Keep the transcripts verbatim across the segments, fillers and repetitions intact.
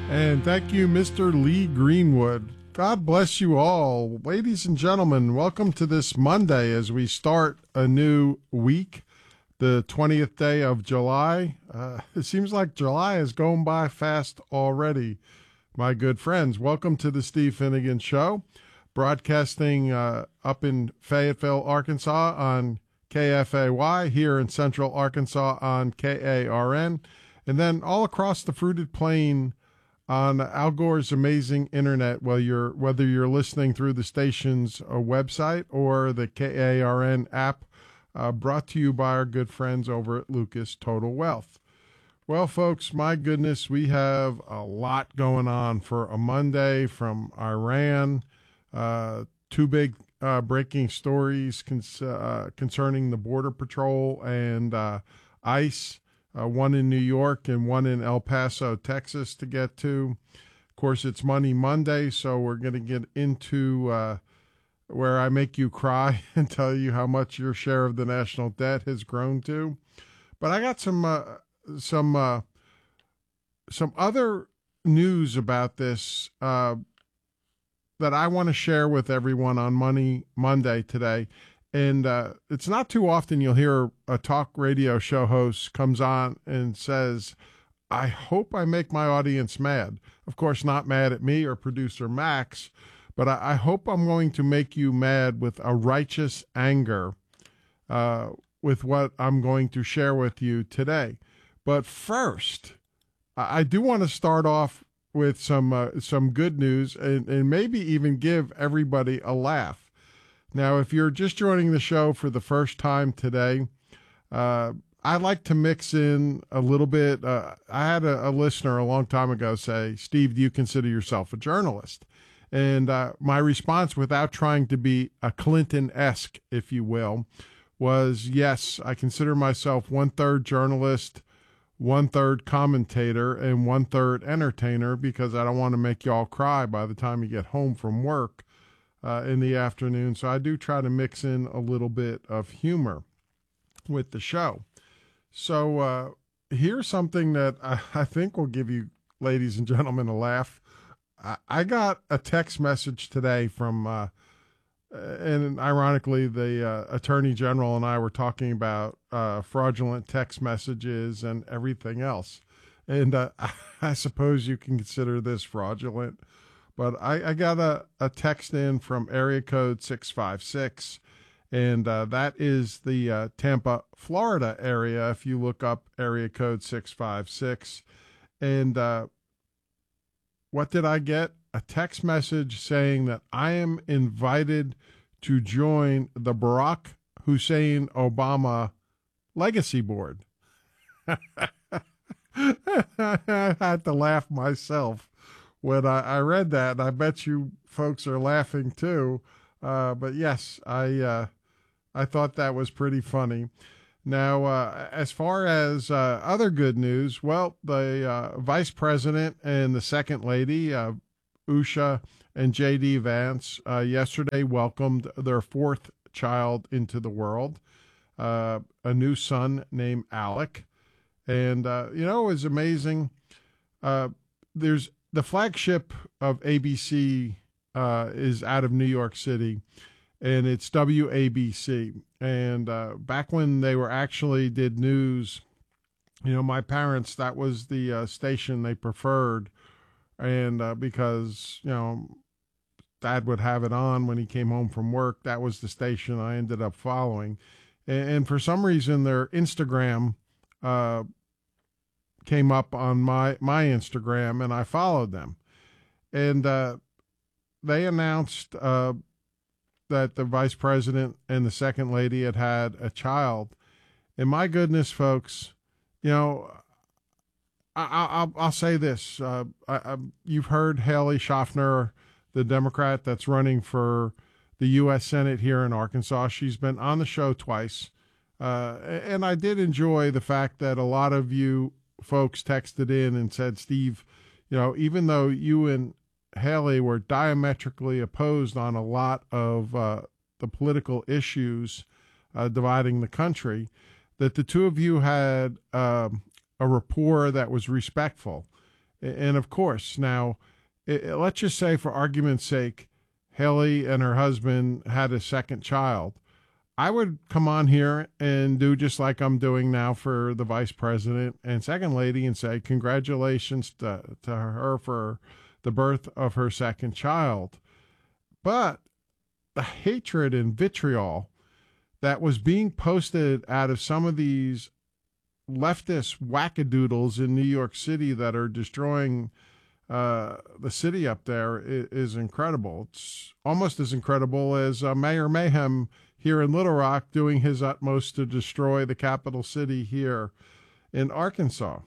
And thank you, Mister Lee Greenwood. God bless you all. Ladies and gentlemen, welcome to this Monday as we start a new week, the twentieth day of July. Uh, it seems like July is going by fast already, my good friends. Welcome to the Steve Finnegan Show, broadcasting uh, up in Fayetteville, Arkansas on K F A Y, here in Central Arkansas on K A R N, and then all across the Fruited Plain on Al Gore's amazing internet, whether you're, whether you're listening through the station's uh, website or the K A R N app, uh, brought to you by our good friends over at Lucas Total Wealth. Well, folks, my goodness, we have a lot going on for a Monday from Iran, uh, two big uh, breaking stories cons- uh, concerning the Border Patrol and uh, ICE. Uh, one in New York and one in El Paso, Texas to get to. Of course, it's Money Monday, so we're going to get into uh, where I make you cry and tell you how much your share of the national debt has grown to. But I got some uh, some uh, some other news about this uh, that I want to share with everyone on Money Monday today. And uh, it's not too often you'll hear a talk radio show host comes on and says, I hope I make my audience mad. Of course, not mad at me or producer Max, but I, I hope I'm going to make you mad with a righteous anger uh, with what I'm going to share with you today. But first, I, I do want to start off with some uh, some good news and, and maybe even give everybody a laugh. Now, if you're just joining the show for the first time today, uh, I like to mix in a little bit. Uh, I had a, a listener a long time ago say, Steve, do you consider yourself a journalist? And uh, my response, without trying to be a Clinton-esque, if you will, was, yes, I consider myself one-third journalist, one-third commentator, and one-third entertainer, because I don't want to make y'all cry by the time you get home from work Uh, in the afternoon. So I do try to mix in a little bit of humor with the show. So uh, here's something that I, I think will give you, ladies and gentlemen, a laugh. I, I got a text message today from, uh, and ironically, the uh, Attorney General and I were talking about uh, fraudulent text messages and everything else. And uh, I suppose you can consider this fraudulent. But I, I got a, a text in from area code six five six, and uh, that is the uh, Tampa, Florida area, if you look up area code six five six. And uh, what did I get? A text message saying that I am invited to join the Barack Hussein Obama Legacy Board. I had to laugh myself when I, I read that, and I bet you folks are laughing too. Uh, but yes, I uh, I thought that was pretty funny. Now, uh, as far as uh, other good news, well, the uh, Vice President and the Second Lady, uh, Usha and J D Vance, uh, yesterday welcomed their fourth child into the world, uh, a new son named Alec. And, uh, you know, it was amazing. Uh, there's The flagship of A B C uh, is out of New York City, and it's W A B C. And uh, back when they were actually did news, you know, my parents, that was the uh, station they preferred. And uh, because, you know, Dad would have it on when he came home from work, that was the station I ended up following. And, and for some reason, their Instagram uh came up on my, my Instagram, and I followed them. And uh, they announced uh, that the Vice President and the Second Lady had had a child. And my goodness, folks, you know, I, I, I'll, I'll say this. Uh, I, I, you've heard Haley Schaffner, the Democrat that's running for the U S Senate here in Arkansas. She's been on the show twice. Uh, and I did enjoy the fact that a lot of you folks texted in and said, Steve, you know, even though you and Haley were diametrically opposed on a lot of uh, the political issues uh, dividing the country, that the two of you had um, a rapport that was respectful. And of course, now, it, it- let's just say for argument's sake, Haley and her husband had a second child. I would come on here and do just like I'm doing now for the vice president and second lady and say, congratulations to, to her for the birth of her second child. But the hatred and vitriol that was being posted out of some of these leftist wackadoodles in New York City that are destroying uh, the city up there is, is incredible. It's almost as incredible as uh, Mayor Mayhem here in Little Rock doing his utmost to destroy the capital city here in Arkansas.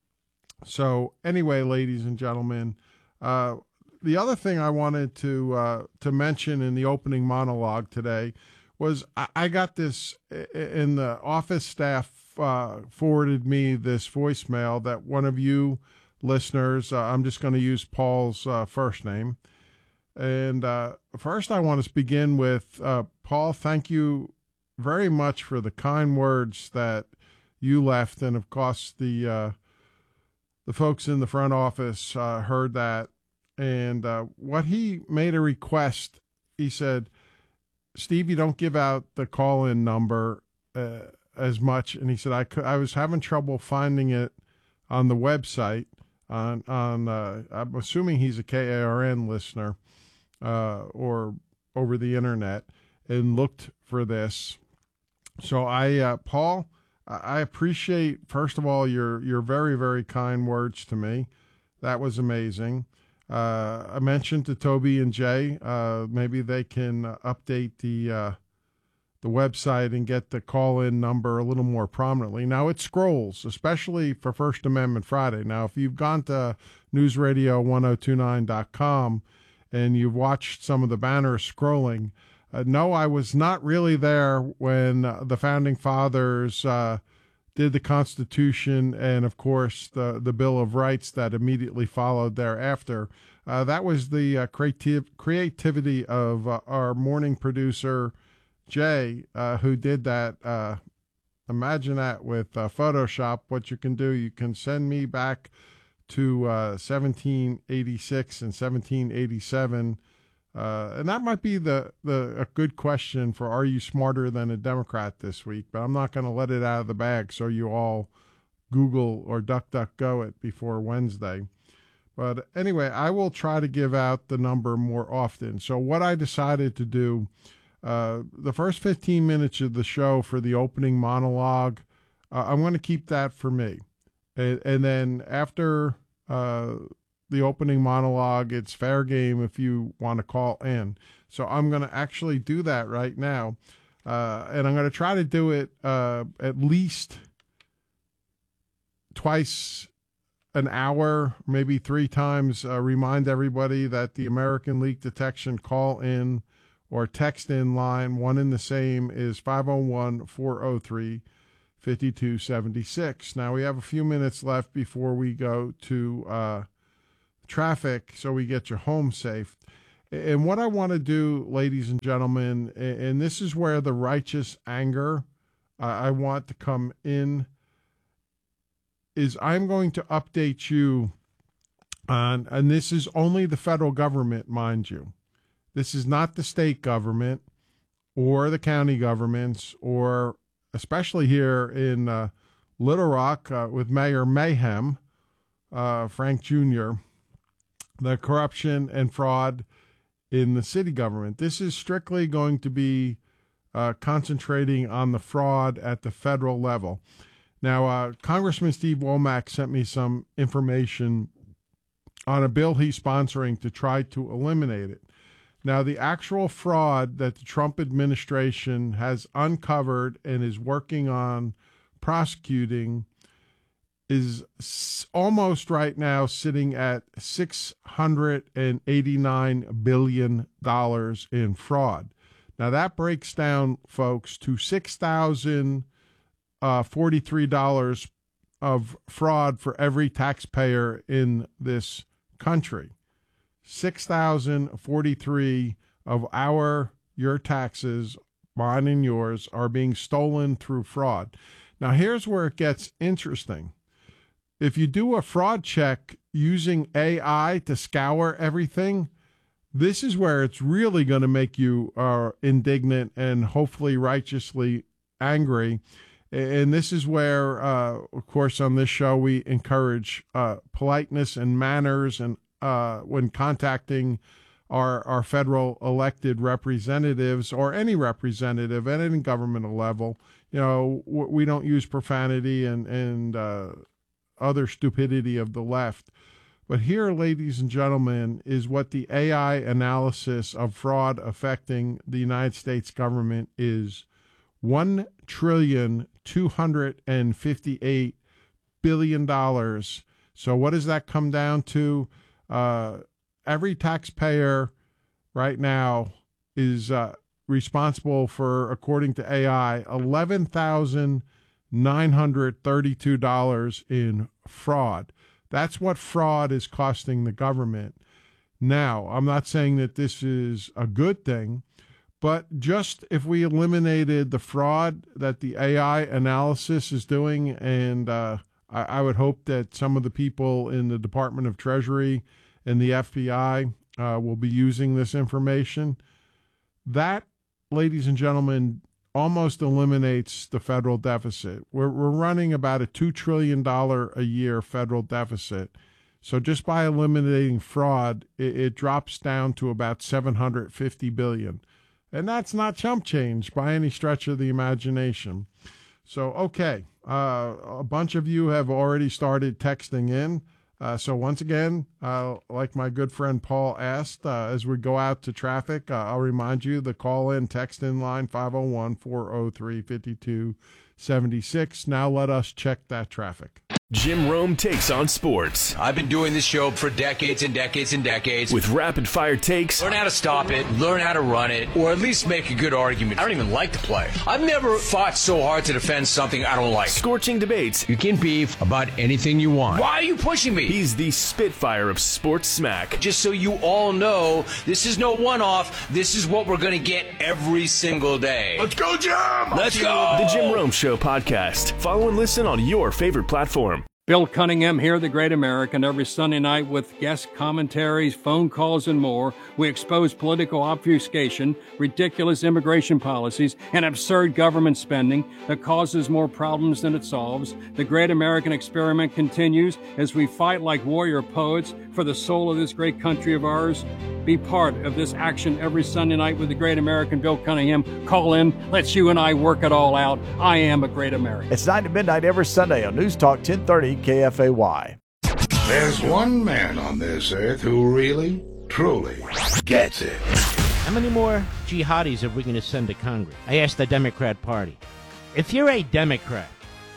So anyway, ladies and gentlemen, uh, the other thing I wanted to uh, to mention in the opening monologue today was I, I got this in the office staff uh, forwarded me this voicemail that one of you listeners, uh, I'm just going to use Paul's uh, first name. And uh, first, I want to begin with uh, Paul. Thank you very much for the kind words that you left, and of course, the uh, the folks in the front office uh, heard that. And uh, what he made a request. He said, "Steve, you don't give out the call-in number uh, as much." And he said, "I could, I was having trouble finding it on the website." On on, uh, I'm assuming he's a K A R N listener. Uh, or over the internet, and looked for this. So I, uh, Paul, I appreciate, first of all, your, your very, very kind words to me. That was amazing. Uh, I mentioned to Toby and Jay, uh, maybe they can update the, uh, the website and get the call-in number a little more prominently. Now it scrolls, especially for First Amendment Friday. Now, if you've gone to news radio ten twenty-nine dot com, and you've watched some of the banners scrolling, uh, no, I was not really there when uh, the Founding Fathers uh, did the Constitution and, of course, the, the Bill of Rights that immediately followed thereafter. Uh, that was the uh, creative creativity of uh, our morning producer, Jay, uh, who did that. Uh, imagine that with uh, Photoshop. What you can do, you can send me back to uh, seventeen eighty-six and seventeen eighty-seven. Uh, and that might be the, the a good question for Are You Smarter Than a Democrat this week? But I'm not going to let it out of the bag so you all Google or DuckDuckGo it before Wednesday. But anyway, I will try to give out the number more often. So what I decided to do, uh, the first fifteen minutes of the show for the opening monologue, uh, I'm going to keep that for me. And, and then after uh, the opening monologue, it's fair game if you want to call in. So I'm going to actually do that right now. Uh, and I'm going to try to do it uh, at least twice an hour, maybe three times. Uh, remind everybody that the American Leak Detection call in or text in line, one and the same, is five oh one, four oh three, fifty-two seventy-six. Now we have a few minutes left before we go to uh, traffic, so we get you home safe. And what I want to do, ladies and gentlemen, and this is where the righteous anger uh, I want to come in, is I'm going to update you on, and this is only the federal government, mind you. This is not the state government or the county governments, or especially here in uh, Little Rock uh, with Mayor Mayhem, uh, Frank Junior, the corruption and fraud in the city government. This is strictly going to be uh, concentrating on the fraud at the federal level. Now, uh, Congressman Steve Womack sent me some information on a bill he's sponsoring to try to eliminate it. Now, the actual fraud that the Trump administration has uncovered and is working on prosecuting is almost right now sitting at six hundred eighty-nine billion dollars in fraud. Now, that breaks down, folks, to six thousand forty-three dollars of fraud for every taxpayer in this country. six thousand forty-three of our, your taxes, mine and yours, are being stolen through fraud. Now, here's where it gets interesting. if you do a fraud check using A I to scour everything, this is where it's really going to make you uh, indignant and hopefully righteously angry. And this is where, uh, of course, on this show, we encourage uh, politeness and manners and uh, when contacting our, our federal elected representatives or any representative at any governmental level. You know, we don't use profanity and, and uh, other stupidity of the left. But here, ladies and gentlemen, is what the A I analysis of fraud affecting the United States government is. one trillion two hundred fifty-eight billion dollars. So what does that come down to? Uh, every taxpayer right now is uh, responsible for, according to A I, eleven thousand nine hundred thirty-two dollars in fraud. That's what fraud is costing the government. Now, I'm not saying that this is a good thing, but just if we eliminated the fraud that the A I analysis is doing, and uh, I, I would hope that some of the people in the Department of Treasury and the F B I uh, will be using this information, that, ladies and gentlemen, almost eliminates the federal deficit. We're, we're running about a two trillion dollars a year federal deficit. So just by eliminating fraud, it, it drops down to about seven hundred fifty billion dollars. And that's not chump change by any stretch of the imagination. So, okay, uh, a bunch of you have already started texting in. Uh, so once again, uh, like my good friend Paul asked, uh, as we go out to traffic, uh, I'll remind you the call-in, text-in line five oh one, four oh three, five two seven six. Now let us check that traffic. Jim Rome takes on sports. I've been doing this show for decades and decades and decades. With rapid-fire takes. Learn how to stop it, learn how to run it, or at least make a good argument. I don't even like the play. I've never fought so hard to defend something I don't like. Scorching debates. You can beef about anything you want. Why are you pushing me? He's the Spitfire of sports smack. Just so you all know, this is no one-off. This is what we're going to get every single day. Let's go, Jim! Let's go! The Jim Rome Show podcast. Follow and listen on your favorite platform. Bill Cunningham here, the Great American, every Sunday night with guest commentaries, phone calls, and more. We expose political obfuscation, ridiculous immigration policies, and absurd government spending that causes more problems than it solves. The Great American experiment continues as we fight like warrior poets for the soul of this great country of ours. Be part of this action every Sunday night with the Great American, Bill Cunningham. Call in. Let's you and I work it all out. I am a Great American. It's nine to midnight every Sunday on News Talk ten thirty K F A Y. There's one man on this earth who really, truly gets it. How many more jihadis are we going to send to Congress? I asked the Democrat Party. If you're a Democrat,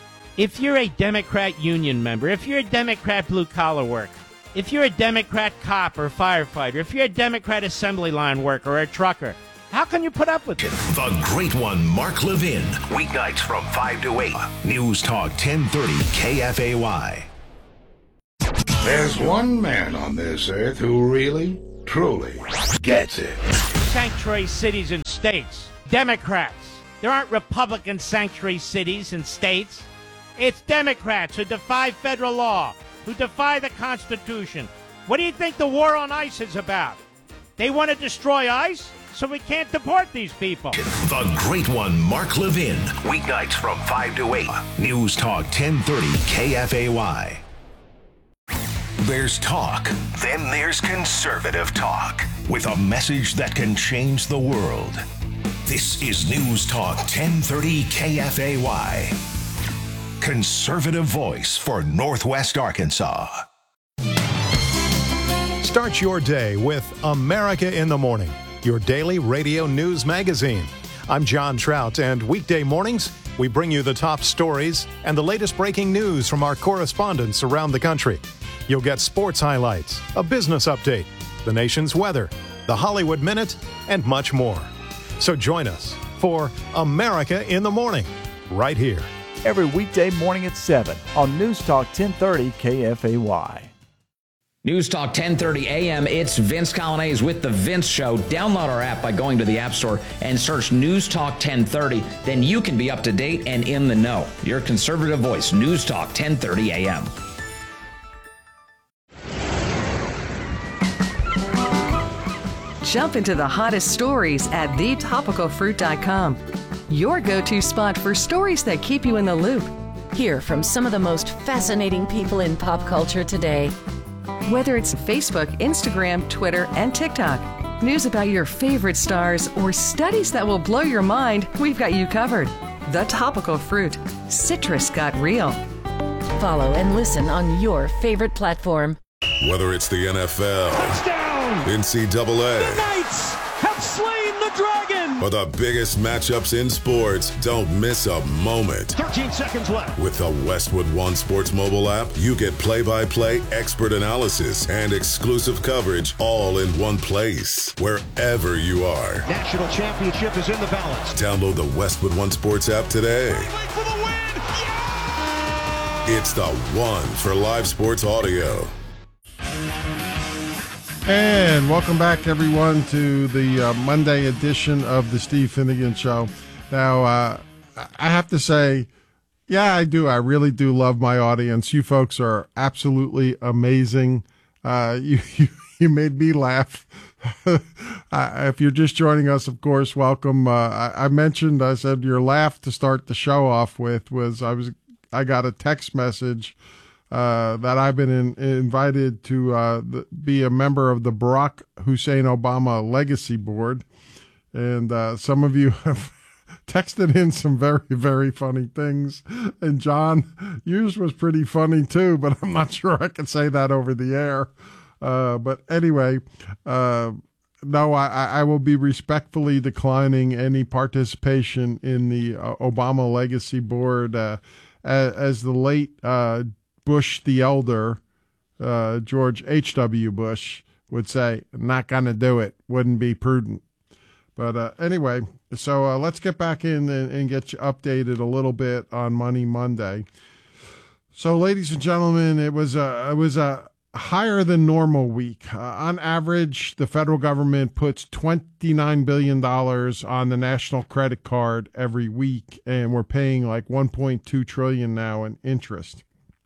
if you're a Democrat union member, if you're a Democrat blue-collar worker, if you're a Democrat cop or firefighter, if you're a Democrat assembly line worker or a trucker, how can you put up with it? The Great One, Mark Levin. Weeknights from five to eight. News Talk ten thirty K F A Y. There's one man on this earth who really, truly gets it. Sanctuary cities and states. Democrats. There aren't Republican sanctuary cities and states. It's Democrats who defy federal law, who defy the Constitution. What do you think the war on ICE is about? They want to destroy ICE so we can't deport these people. The Great One, Mark Levin. Weeknights from five to eight. News Talk ten thirty K F A Y. There's talk, then there's conservative talk, with a message that can change the world. This is News Talk ten thirty K F A Y. Conservative voice for Northwest Arkansas. Start your day with America in the Morning, your daily radio news magazine. I'm John Trout, and weekday mornings, we bring you the top stories and the latest breaking news from our correspondents around the country. You'll get sports highlights, a business update, the nation's weather, the Hollywood Minute, and much more. So join us for America in the Morning, right here. Every weekday morning at seven on News Talk ten thirty K F A Y. News Talk ten thirty A M, it's Vince Colonnese with The Vince Show. Download our app by going to the App Store and search News Talk ten thirty. Then you can be up to date and in the know. Your conservative voice, News Talk ten thirty A M. Jump into the hottest stories at the topical fruit dot com. Your go-to spot for stories that keep you in the loop. Hear from some of the most fascinating people in pop culture today. Whether it's Facebook, Instagram, Twitter, and TikTok, news about your favorite stars, or studies that will blow your mind, we've got you covered. The Topical Fruit. Citrus got real. Follow and listen on your favorite platform. Whether it's the N F L, touchdown, N C double A, the Knights have slain the dragon, or the biggest matchups in sports, don't miss a moment. thirteen seconds left. With the Westwood One Sports mobile app, you get play-by-play expert analysis and exclusive coverage all in one place, wherever you are. National championship is in the balance. Download the Westwood One Sports app today. For the win. Yeah! It's the one for live sports audio. And welcome back, everyone, to the uh, Monday edition of the Steve Finnegan Show. Now, uh, I have to say, yeah, I do. I really do love my audience. You folks are absolutely amazing. Uh, you, you you made me laugh. uh, if you're just joining us, of course, welcome. Uh, I, I mentioned, I said your laugh to start the show off with was I was I got a text message Uh, that I've been in, invited to uh, the, be a member of the Barack Hussein Obama Legacy Board. And uh, some of you have texted in some very, very funny things. And John, yours was pretty funny too, but I'm not sure I can say that over the air. Uh, but anyway, uh, no, I, I will be respectfully declining any participation in the uh, Obama Legacy Board uh, as, as the late uh Bush the elder, uh, George H W. Bush, would say, not going to do it. Wouldn't be prudent. But uh, anyway, so uh, let's get back in and, and get you updated a little bit on Money Monday. So, ladies and gentlemen, it was a, it was a higher than normal week. Uh, on average, the federal government puts twenty-nine billion dollars on the national credit card every week, and we're paying like one point two trillion dollars now in interest.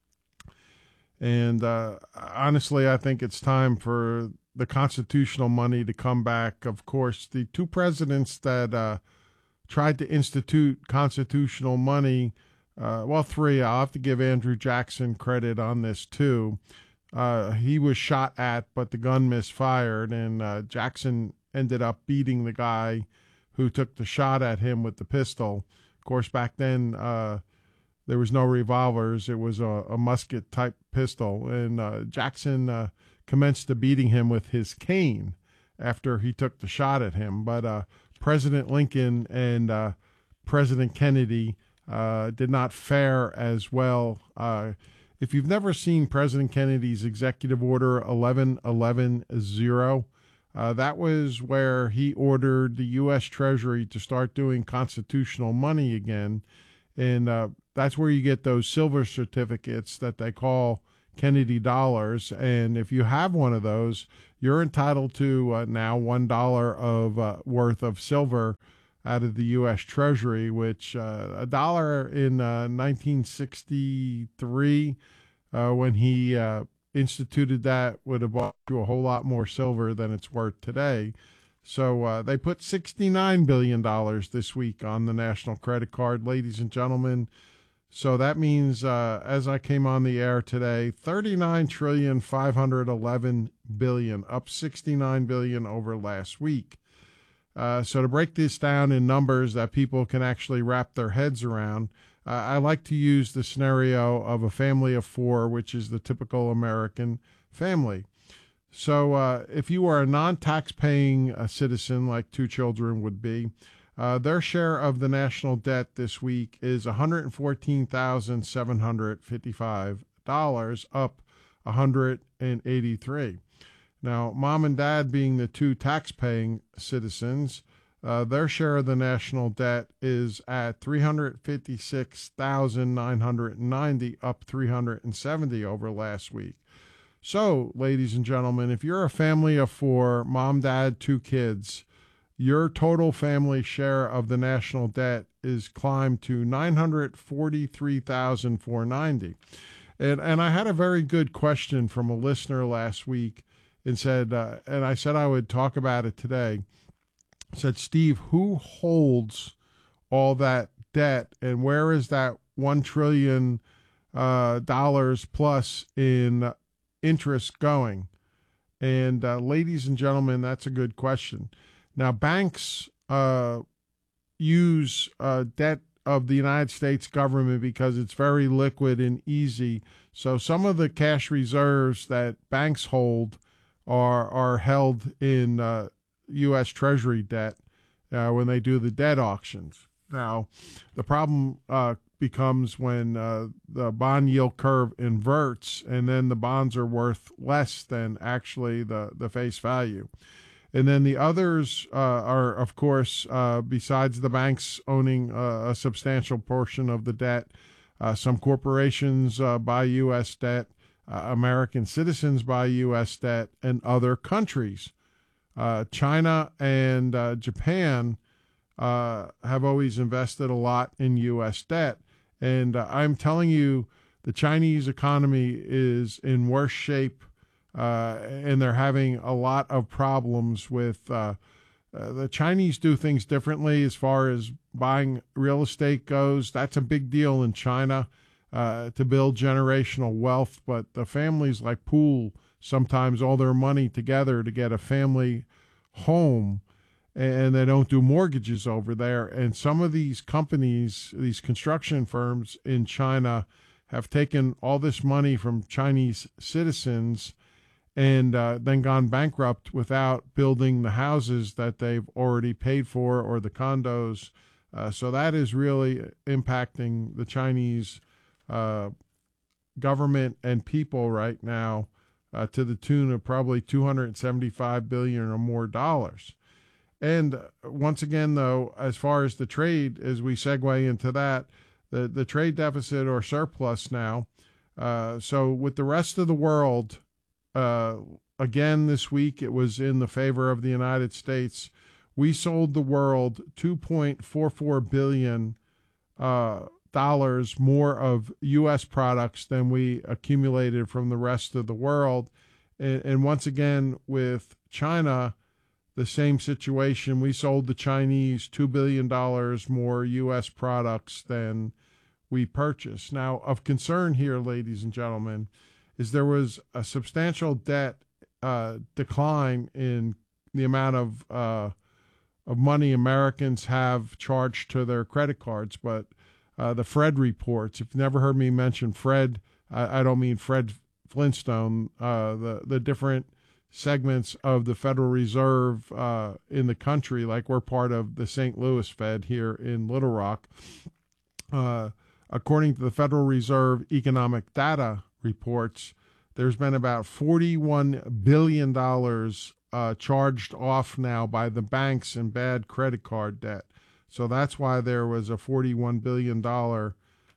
And uh, honestly, I think it's time for the constitutional money to come back. Of course, the two presidents that uh, tried to institute constitutional money, uh, well, three, I'll have to give Andrew Jackson credit on this too. Uh, he was shot at, but the gun misfired, and uh, Jackson ended up beating the guy who took the shot at him with the pistol. Of course, back then, uh, there was no revolvers. It was a, a musket-type pistol. And uh, Jackson uh, commenced to beating him with his cane after he took the shot at him. But uh, President Lincoln and uh, President Kennedy uh, did not fare as well. Uh, if you've never seen President Kennedy's Executive Order eleven eleven zero, uh, that was where he ordered the U S Treasury to start doing constitutional money again. And uh, that's where you get those silver certificates that they call Kennedy dollars. And if you have one of those, you're entitled to uh, now one dollar of uh, worth of silver out of the U S Treasury, which uh, a dollar in uh, nineteen sixty-three, uh, when he uh, instituted that, would have bought you a whole lot more silver than it's worth today. So uh, they put sixty-nine billion dollars this week on the national credit card, ladies and gentlemen. So that means, uh, as I came on the air today, thirty-nine trillion five hundred eleven billion dollars, up sixty-nine billion dollars over last week. Uh, so to break this down in numbers that people can actually wrap their heads around, uh, I like to use the scenario of a family of four, which is the typical American family. So uh, if you are a non-tax-paying uh, citizen, like two children would be, uh, their share of the national debt this week is one hundred fourteen thousand seven hundred fifty-five dollars, up one hundred eighty-three dollars. Now, mom and dad being the two tax-paying citizens, uh, their share of the national debt is at three hundred fifty-six thousand nine hundred ninety dollars, up three hundred seventy dollars over last week. So, ladies and gentlemen, if you're a family of four, mom, dad, two kids, your total family share of the national debt is climbed to nine hundred forty-three thousand four hundred ninety dollars. And, and I had a very good question from a listener last week, and said, uh, and I said I would talk about it today. I said, Steve, who holds all that debt, and where is that one trillion uh, dollars plus in interest going? And uh, ladies and gentlemen, that's a good question. Now, banks uh, use uh, debt of the United States government because it's very liquid and easy. So some of the cash reserves that banks hold are are held in uh, U S Treasury debt uh, when they do the debt auctions. Now, the problem uh, becomes when uh, the bond yield curve inverts, and then the bonds are worth less than actually the, the face value. And then the others uh, are, of course, uh, besides the banks owning uh, a substantial portion of the debt, uh, some corporations uh, buy U S debt, uh, American citizens buy U S debt, and other countries. Uh, China and uh, Japan uh, have always invested a lot in U S debt. And uh, I'm telling you, the Chinese economy is in worse shape, uh, and they're having a lot of problems with uh, uh, the Chinese do things differently as far as buying real estate goes. That's a big deal in China uh, to build generational wealth. But the families like pool sometimes all their money together to get a family home, and they don't do mortgages over there. And some of these companies, these construction firms in China, have taken all this money from Chinese citizens and uh, then gone bankrupt without building the houses that they've already paid for or the condos. Uh, so that is really impacting the Chinese uh, government and people right now uh, to the tune of probably two hundred seventy-five billion dollars or more dollars. And once again, though, as far as the trade, as we segue into that, the, the trade deficit or surplus now. Uh, so with the rest of the world, uh, again, this week, it was in the favor of the United States. We sold the world two point four four billion dollars uh, dollars more of U S products than we accumulated from the rest of the world. And, and once again, with China, the same situation. We sold the Chinese two billion dollars more U S products than we purchased. Now, of concern here, ladies and gentlemen, is there was a substantial debt uh, decline in the amount of uh, of money Americans have charged to their credit cards. But uh, the Fred reports, if you've never heard me mention Fred, I, I don't mean Fred Flintstone, uh, the, the different segments of the Federal Reserve uh, in the country, like we're part of the Saint Louis Fed here in Little Rock. Uh, according to the Federal Reserve Economic Data reports, there's been about forty-one billion dollars uh, charged off now by the banks in bad credit card debt. So that's why there was a forty-one billion dollars.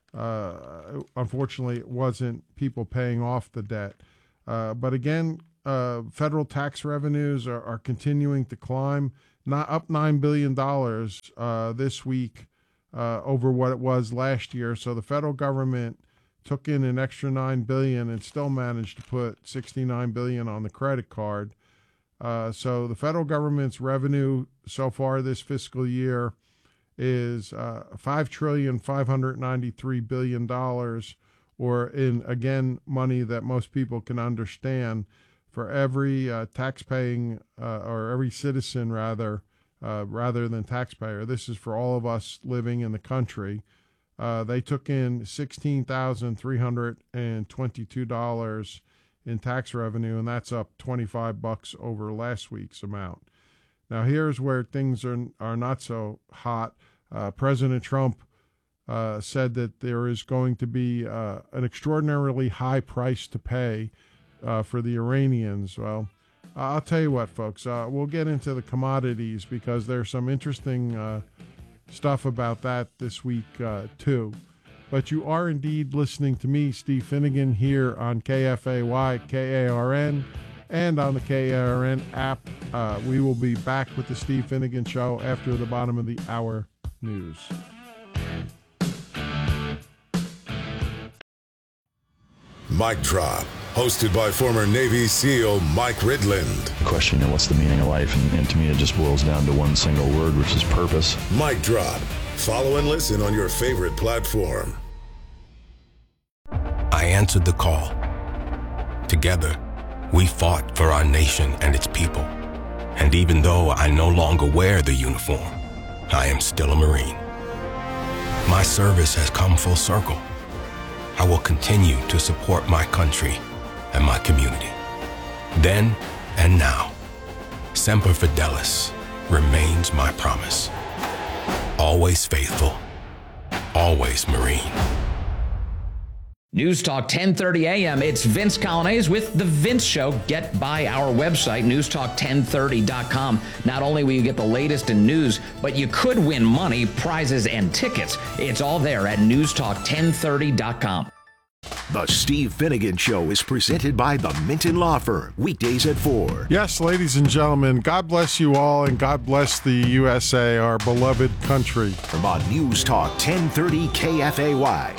Uh, unfortunately, it wasn't people paying off the debt. Uh, but again, Uh, federal tax revenues are, are continuing to climb, not up nine billion dollars uh, this week uh, over what it was last year. So the federal government took in an extra nine billion dollars and still managed to put sixty-nine billion dollars on the credit card. Uh, so the federal government's revenue so far this fiscal year is uh, five trillion five hundred ninety-three billion dollars, or in, again, money that most people can understand. For every uh, tax-paying uh, or every citizen, rather, uh, rather than taxpayer. This is for all of us living in the country. Uh, they took in sixteen thousand three hundred twenty-two dollars in tax revenue, and that's up twenty-five bucks over last week's amount. Now, here's where things are are not so hot. Uh, President Trump uh, said that there is going to be uh, an extraordinarily high price to pay Uh, for the Iranians. Well, uh, I'll tell you what, folks, uh, we'll get into the commodities because there's some interesting uh, stuff about that this week, uh, too. But you are indeed listening to me, Steve Finnegan, here on K F A Y, K A R N, and on the K A R N app. Uh, we will be back with the Steve Finnegan Show after the bottom of the hour news. Mic drop. Hosted by former Navy SEAL Mike Ridland. Question, you know, what's the meaning of life? And, and to me, it just boils down to one single word, which is purpose. Mic Drop. Follow and listen on your favorite platform. I answered the call. Together, we fought for our nation and its people. And even though I no longer wear the uniform, I am still a Marine. My service has come full circle. I will continue to support my country and my community. Then and now, Semper Fidelis remains my promise. Always faithful, always Marine. News Talk ten thirty a.m. It's Vince Colonnese with The Vince Show. Get by our website, news talk ten thirty dot com. Not only will you get the latest in news, but you could win money, prizes, and tickets. It's all there at news talk ten thirty dot com. The Steve Finnegan Show is presented by the Minton Law Firm, weekdays at four. Yes, ladies and gentlemen, God bless you all, and God bless the U S A, our beloved country. From on News Talk ten thirty K F A Y.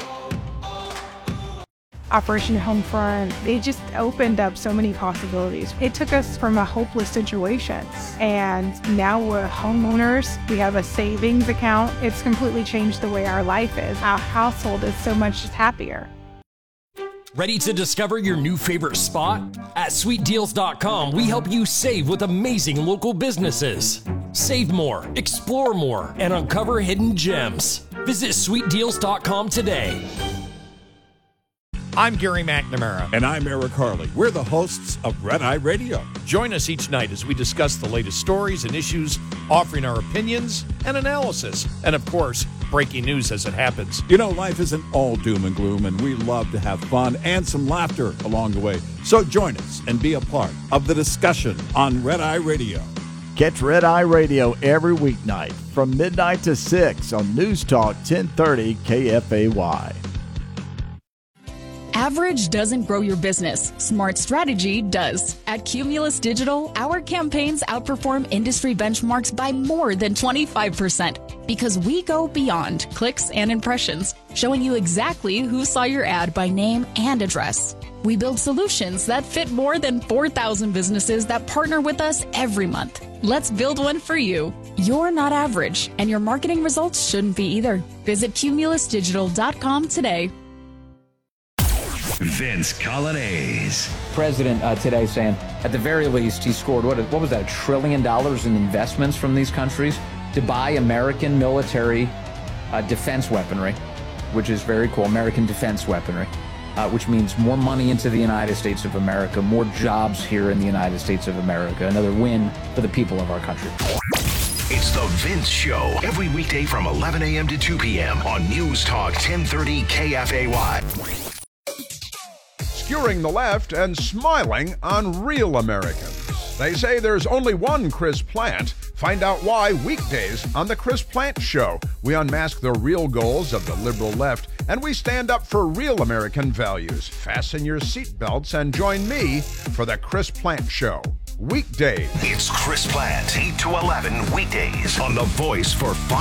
Operation Homefront, it just opened up so many possibilities. It took us from a hopeless situation, and now we're homeowners. We have a savings account. It's completely changed the way our life is. Our household is so much happier. Ready to discover your new favorite spot? At sweet deals dot com, we help you save with amazing local businesses. Save more, explore more, and uncover hidden gems. Visit sweet deals dot com today. I'm Gary McNamara. And I'm Eric Harley. We're the hosts of Red Eye Radio. Join us each night as we discuss the latest stories and issues, offering our opinions and analysis. And of course, breaking news as it happens. You know, life isn't all doom and gloom, and we love to have fun and some laughter along the way. So join us and be a part of the discussion on Red Eye Radio. Catch Red Eye Radio every weeknight from midnight to six on News Talk ten thirty K F A Y. Average doesn't grow your business. Smart strategy does. At Cumulus Digital, our campaigns outperform industry benchmarks by more than twenty-five percent because we go beyond clicks and impressions, showing you exactly who saw your ad by name and address. We build solutions that fit more than four thousand businesses that partner with us every month. Let's build one for you. You're not average, and your marketing results shouldn't be either. Visit cumulus digital dot com today. Vince Colonnese. President uh, today saying, at the very least, he scored, what, what was that, a trillion dollars in investments from these countries to buy American military uh, defense weaponry, which is very cool, American defense weaponry, uh, which means more money into the United States of America, more jobs here in the United States of America, another win for the people of our country. It's the Vince Show, every weekday from eleven a.m. to two p.m. on News Talk ten thirty K F A Y. Skewering the left and smiling on real Americans. They say there's only one Chris Plant. Find out why weekdays on The Chris Plant Show. We unmask the real goals of the liberal left, and we stand up for real American values. Fasten your seatbelts and join me for The Chris Plant Show. Weekdays. It's Chris Plant, eight to eleven weekdays on The Voice for